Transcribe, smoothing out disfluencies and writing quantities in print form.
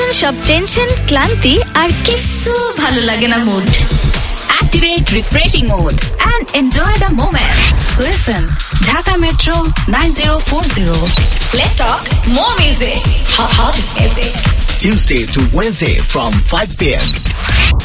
এখন সব টেনশন ক্লান্তি আর কিছু ভালো লাগে না mood Activate refreshing mode and enjoy the moment. Listen, Dhaka Metro 9040. Let's talk more music. Hottest music. Tuesday to Wednesday from 5 p.m.